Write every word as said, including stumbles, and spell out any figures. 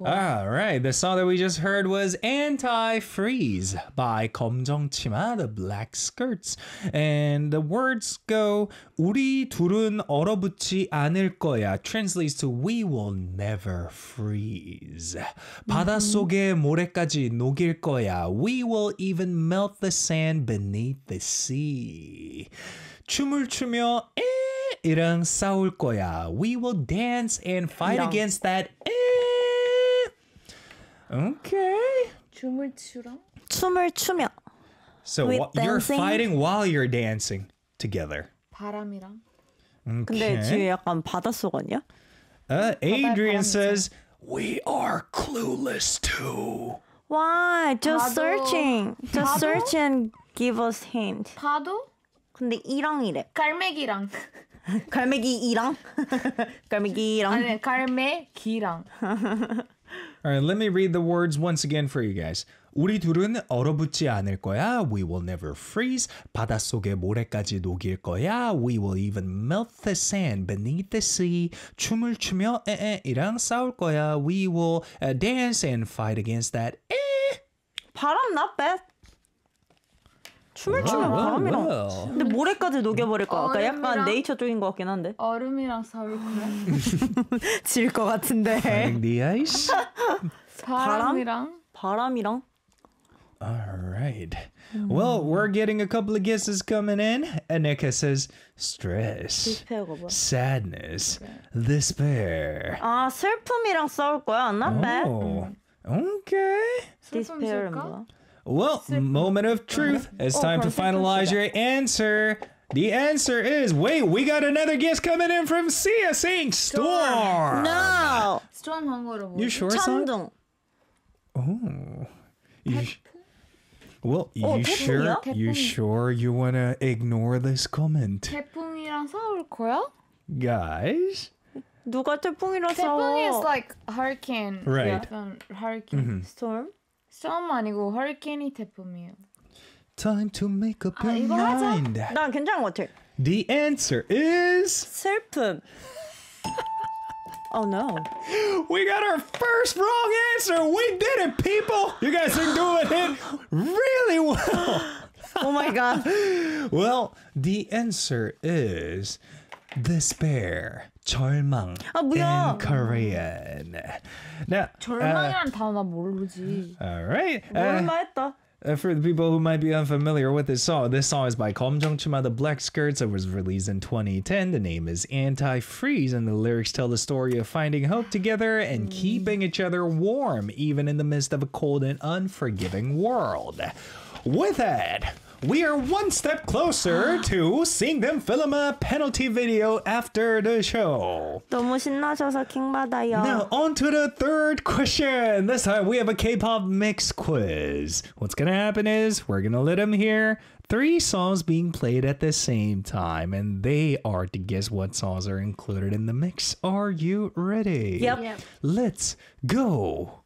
All right, the song that we just heard was Anti-Freeze by 검정치마, the Black Skirts. And the words go, 우리 둘은 얼어붙지 않을 거야. Translates to, we will never freeze. 바닷속의 모래까지 녹일 거야. We will even melt the sand beneath the sea. 춤을 추며 에이랑 싸울 거야. We will dance and fight 이랑. against that 에이. Okay. 춤을 추랑? 춤을 추며. So With wh- you're dancing? fighting while you're dancing together. 바람이랑? 근데 뒤에 약간 바닷속 아니야? Uh, Adrian 바람이죠. says, we are clueless too. Why? Just 파도. searching. Just 파도? search and give us hint. 파도? 근데 이랑이래. 갈매기랑. 갈매기이랑? 갈매기이랑? 아니, 갈매기랑. All right, let me read the words once again for you guys. 우리 둘은 얼어붙지 않을 거야. We will never freeze. 바닷속의 모래까지 녹일 거야. We will even melt the sand beneath the sea. 춤을 추며 에에이랑 싸울 거야. We will uh, dance and fight against that. 에. 바람 not bad. 춤을 추면 well, 바람이랑. well. 근데 모래까지 녹여버릴 거야. 그러니까 약간 얼음이랑? 네이처 쪽인 것 같긴 한데. 얼음이랑 싸울 거야? 질 것 같은데. Fighting the ice. 바람이랑? 바람이랑? All right. Well, we're getting a couple of guesses coming in. Anika says stress, 디스페어가 뭐야? sadness, despair. 아 슬픔이랑 싸울 거야. not bad. Oh, okay. 슬픔 디스페어는 쓸까? 뭐야? Well, moment of truth. It's time to finalize your answer. The answer is, wait, we got another guess coming in from Sia saying storm. No. 스톰 한국어로 뭐지? You sure it's not? 천둥. Oh. You, well, you 어, sure? 태풍이야? You 태풍. sure you want to ignore this comment? 태풍이랑 싸울 거야? Guys? 누가 태풍이라 태풍 싸워? is like hurricane. Right. 약간 hurricane. storm? storm 아니고 hurricane이 태풍이에요. Time to make up 아, your 이거 하자. mind. 난 괜찮은 것 같아. The answer is... 슬픔. Oh no. We got our first wrong answer. We did it, people. You guys are doing it really well. Oh my god. Well, the answer is despair, 절망 아, 뭐야. in Korean. Now, 절망이란 단어 나 모르지. uh, all right. Uh, 몰라했다. Uh, for the people who might be unfamiliar with this song, this song is by 검정치마, the Black Skirts. It was released in twenty ten. The name is Anti-Freeze, and the lyrics tell the story of finding hope together and keeping each other warm, even in the midst of a cold and unforgiving world. With that, we are one step closer to seeing them film a penalty video after the show. 너무 신나셔서 킹 받아요. Now, on to the third question. This time we have a K-pop mix quiz. What's going to happen is we're going to let them hear three songs being played at the same time, and they are to guess what songs are included in the mix. Are you ready? Yep. Yep. Let's go.